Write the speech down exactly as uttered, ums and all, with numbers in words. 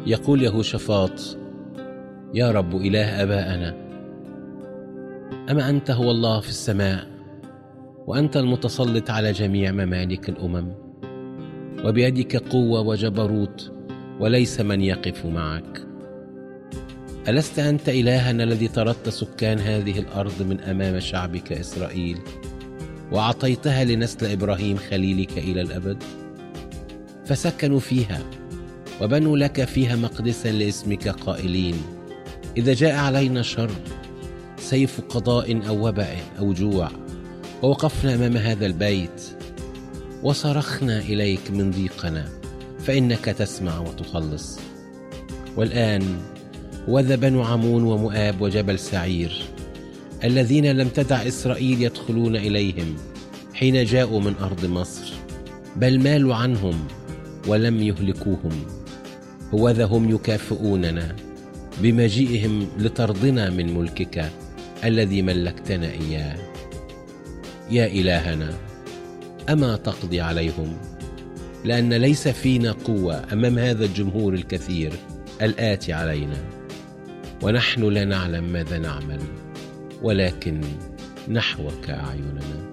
يقول يهوشافاط: يا رب إله آبائنا، أما أنت هو الله في السماء، وأنت المتسلط على جميع ممالك الأمم، وبيدك قوة وجبروت، وليس من يقف معك. ألست أنت إلهنا الذي طردت سكان هذه الأرض من أمام شعبك إسرائيل، وأعطيتها لنسل إبراهيم خليلك إلى الأبد؟ فسكنوا فيها وبنوا لك فيها مقدسا لاسمك، قائلين: إذا جاء علينا شر، سيف قضاء أو وباء أو جوع، ووقفنا أمام هذا البيت وصرخنا إليك من ضيقنا، فإنك تسمع وتخلص. والآن وذا بنو عمون ومؤاب وجبل سعير، الذين لم تدع إسرائيل يدخلون إليهم حين جاءوا من أرض مصر، بل مالوا عنهم ولم يهلكوهم، هوذا هم يكافئوننا بمجيئهم لطردنا من ملكك الذي ملكتنا إياه. يا إلهنا، أما تقضي عليهم؟ لأن ليس فينا قوة أمام هذا الجمهور الكثير الآتي علينا، ونحن لا نعلم ماذا نعمل، ولكن نحوك أعيننا.